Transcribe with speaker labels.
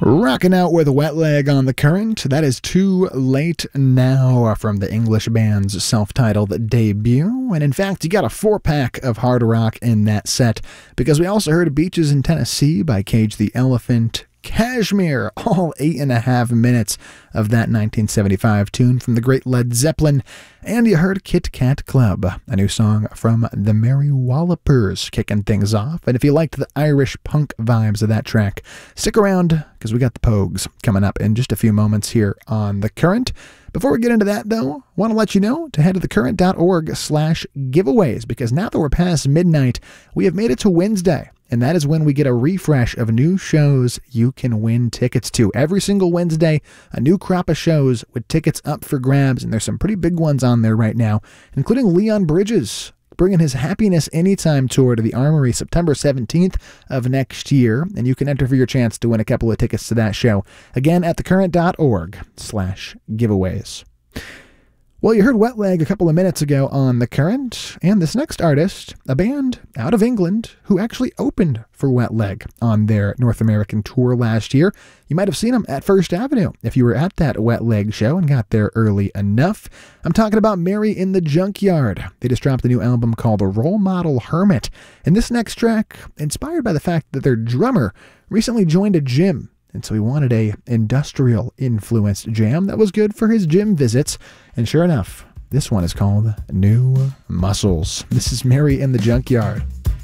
Speaker 1: Rocking out with Wet Leg on the Current. That is Too Late Now from the English band's self-titled debut. And in fact, you got a 4-pack of hard rock in that set, because we also heard Beaches in Tennessee by Cage the Elephant, Kashmir, all 8.5 minutes of that 1975 tune from the great Led Zeppelin, and you heard Kit Kat Club, a new song from the Merry Wallopers, kicking things off. And if you liked the Irish punk vibes of that track, stick around, because we got the Pogues coming up in just a few moments here on The Current. Before we get into that, though, want to let you know to head to thecurrent.org/giveaways, because now that we're past midnight, we have made it to Wednesday. And that is when we get a refresh of new shows you can win tickets to. Every single Wednesday, a new crop of shows with tickets up for grabs. And there's some pretty big ones on there right now, including Leon Bridges bringing his Happiness Anytime tour to the Armory September 17th of next year. And you can enter for your chance to win a couple of tickets to that show. Again, at thecurrent.org/giveaways. Well, you heard Wet Leg a couple of minutes ago on The Current, and this next artist, a band out of England who actually opened for Wet Leg on their North American tour last year. You might have seen them at First Avenue if you were at that Wet Leg show and got there early enough. I'm talking about Mary in the Junkyard. They just dropped a new album called Role Model Hermit, and this next track, inspired by the fact that their drummer recently joined a gym. And so he wanted a industrial-influenced jam that was good for his gym visits. And sure enough, this one is called New Muscles. This is Mary in the Junkyard.